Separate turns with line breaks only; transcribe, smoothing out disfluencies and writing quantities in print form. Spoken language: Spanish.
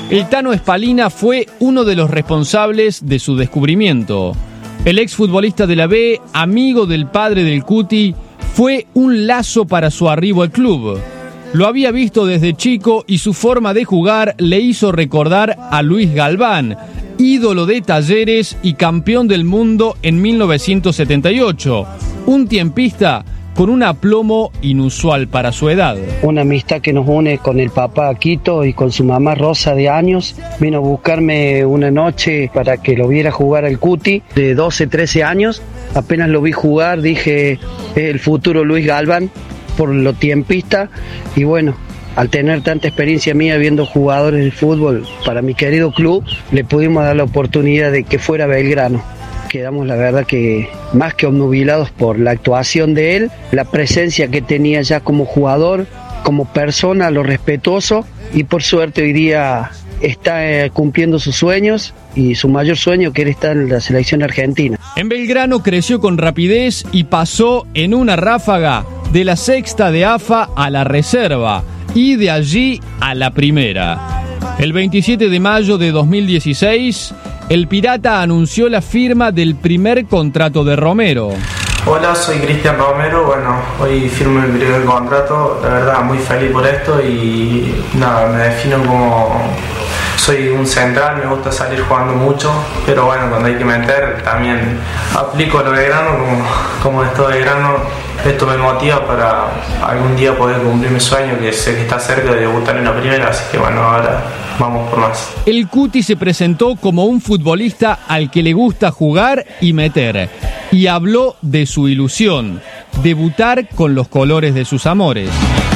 El Tano Spalina fue uno de los responsables de su descubrimiento. El exfutbolista de la B, amigo del padre del Cuti, fue un lazo para su arribo al club. Lo había visto desde chico y su forma de jugar le hizo recordar a Luis Galván, ídolo de Talleres y campeón del mundo en 1978. Un tiempista con un aplomo inusual para su edad.
Una amistad que nos une con el papá Quito y con su mamá Rosa de años. Vino a buscarme una noche para que lo viera jugar al Cuti, de 12, 13 años. Apenas lo vi jugar, dije, es el futuro Luis Galván, por lo tiempista. Y bueno, al tener tanta experiencia mía viendo jugadores de fútbol para mi querido club, le pudimos dar la oportunidad de que fuera Belgrano. Quedamos, la verdad, que más que obnubilados por la actuación de él, la presencia que tenía ya como jugador, como persona, lo respetuoso, y por suerte hoy día está cumpliendo sus sueños y su mayor sueño, que era estar en la selección argentina.
En Belgrano creció con rapidez y pasó en una ráfaga de la sexta de AFA a la reserva y de allí a la primera. El 27 de mayo de 2016, el Pirata anunció la firma del primer contrato de Romero.
Hola, soy Cristian Romero. Bueno, hoy firmo mi primer contrato. La verdad, muy feliz por esto y nada, me defino como... Soy un central, me gusta salir jugando mucho, pero bueno, cuando hay que meter también aplico lo de grano, como esto de grano. Esto me motiva para algún día poder cumplir mi sueño, que sé que está cerca de debutar en la primera, así que bueno, ahora vamos por más.
El Cuti se presentó como un futbolista al que le gusta jugar y meter, y habló de su ilusión, debutar con los colores de sus amores.